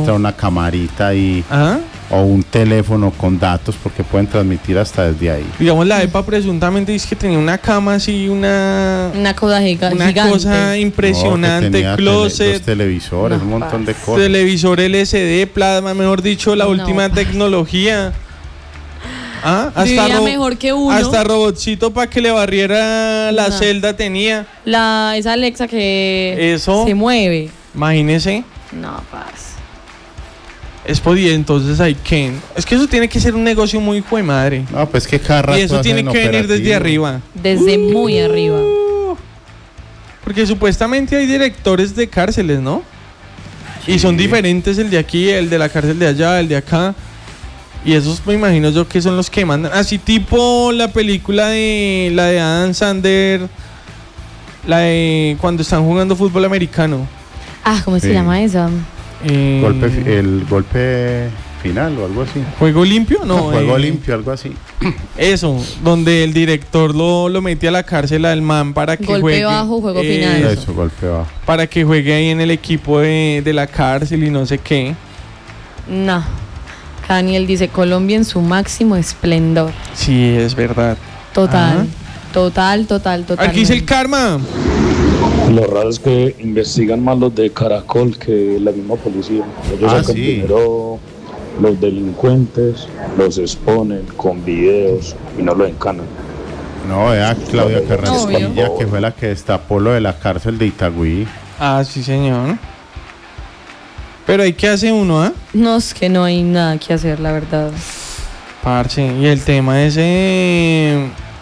encontrar una camarita y Ajá. o un teléfono con datos, porque pueden transmitir hasta desde ahí. Digamos, la EPA presuntamente dice que tenía una cama así, una cosa una gigante. cosa impresionante, No, que tenía closet, los televisores, un montón de cosas. televisor LCD, plasma, mejor dicho, la última tecnología. Ah, Vivía mejor que uno. Hasta robotcito para que le barriera la celda tenía. Esa Alexa que Eso se mueve. Imagínese. No, paz. Es podía, entonces hay que. Es que eso tiene que ser un negocio muy hijo de madre. No, pues que cada rato y eso tiene hacen que venir desde operativo. arriba. Desde muy arriba. Porque supuestamente hay directores de cárceles, ¿no? Sí. Y son diferentes el de aquí, el de la cárcel de allá, el de acá. Y esos me imagino yo que son los que mandan. Así tipo la película de la de Adam Sandler, la de cuando están jugando fútbol americano. Ah, ¿cómo se llama esa? El golpe final o algo así. ¿Juego limpio? No, Juego limpio, algo así. Eso, donde el director lo mete a la cárcel al man para que golpe juegue. Golpe bajo, juego final. Eso, golpe bajo. Para que juegue ahí en el equipo de la cárcel y no sé qué. No. Daniel dice Colombia en su máximo esplendor. Sí, es verdad. Total. Total. Aquí dice el karma. Lo raro es que investigan más los de Caracol que la misma policía. Ellos sacan primero los delincuentes, los exponen con videos y no los encanan. No, vea Claudia Carrasquilla, que fue la que destapó lo de la cárcel de Itagüí. Ah, sí, señor. Pero ¿y qué hace uno, ah? No, es que no hay nada que hacer, la verdad. Parce, y el tema ese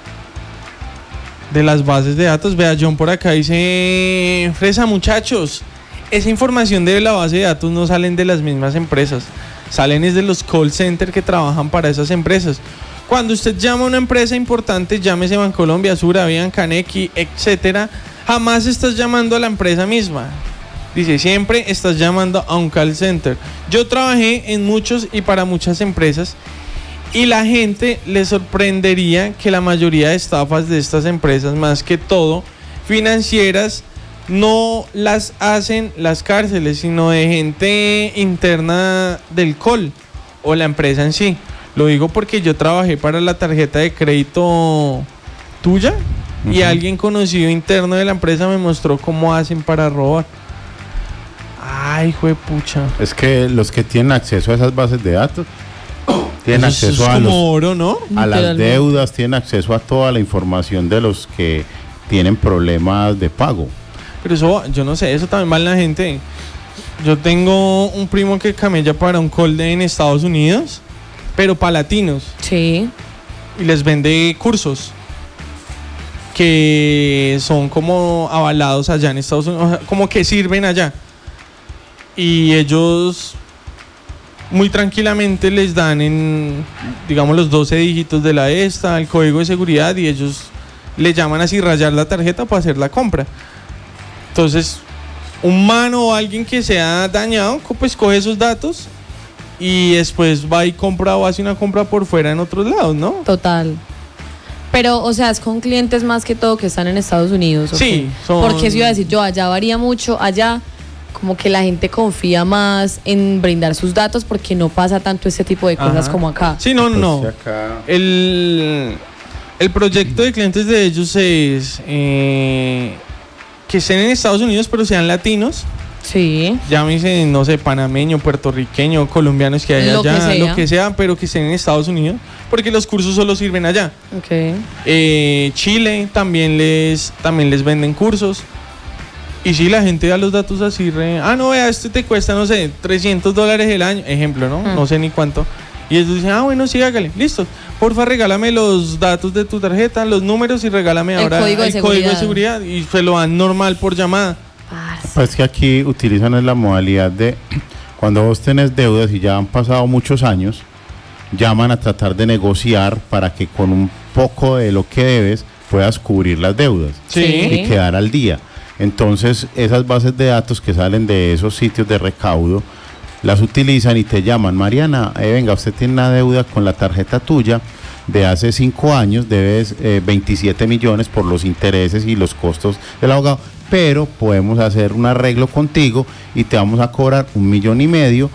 de las bases de datos, vea, John por acá dice, fresa muchachos, esa información de la base de datos no salen de las mismas empresas, salen es de los call centers que trabajan para esas empresas. Cuando usted llama a una empresa importante, llámese Bancolombia, Sura, Bianca, Nequi, etcétera, jamás estás llamando a la empresa misma. Dice, siempre estás llamando a un call center. Yo trabajé en muchos y para muchas empresas y la gente le sorprendería que la mayoría de estafas de estas empresas, más que todo financieras, no las hacen las cárceles, sino de gente interna del call o la empresa en sí. Lo digo porque yo trabajé para la tarjeta de crédito tuya y alguien conocido interno de la empresa me mostró cómo hacen para robar. Ay, juepucha. Es que los que tienen acceso a esas bases de datos tienen acceso a oro, ¿no? A las deudas, tienen acceso a toda la información de los que tienen problemas de pago. Pero eso, yo no sé, eso también vale la gente. Yo tengo un primo que camella para un call en Estados Unidos, pero para latinos. Sí. Y les vende cursos que son como avalados allá en Estados Unidos, como que sirven allá. Y ellos muy tranquilamente les dan en, digamos, los 12 dígitos de la esta, el código de seguridad, y ellos le llaman así rayar la tarjeta para hacer la compra. Entonces, un mano o alguien que se ha dañado, pues coge esos datos y después va y compra o hace una compra por fuera en otros lados, ¿no? Total. Pero, o sea, es con clientes más que todo que están en Estados Unidos. ¿o sí, son... Porque si iba a decir yo, allá varía mucho, allá como que la gente confía más en brindar sus datos porque no pasa tanto ese tipo de cosas como acá. Sí, no. El proyecto de clientes de ellos es que estén en Estados Unidos pero sean latinos. Sí. Llámese, no sé, panameño, puertorriqueño, colombianos que hay allá, lo que sea, pero que estén en Estados Unidos porque los cursos solo sirven allá. Okay. Chile también les venden cursos. Y si la gente da los datos así, no, vea, te cuesta, no sé, $300 el año, ejemplo, ¿no? No sé ni cuánto. Y ellos dicen, bueno, sí, hágale, listo. Porfa, regálame los datos de tu tarjeta, los números y regálame ahora el código de seguridad. Y se lo dan normal por llamada. Pues que aquí utilizan la modalidad de, cuando vos tenés deudas y ya han pasado muchos años, llaman a tratar de negociar para que con un poco de lo que debes puedas cubrir las deudas y quedar al día. Entonces esas bases de datos que salen de esos sitios de recaudo las utilizan y te llaman, Mariana, venga, usted tiene una deuda con la tarjeta tuya de hace 5 años, debes 27 millones por los intereses y los costos del abogado, pero podemos hacer un arreglo contigo y te vamos a cobrar 1,5 millones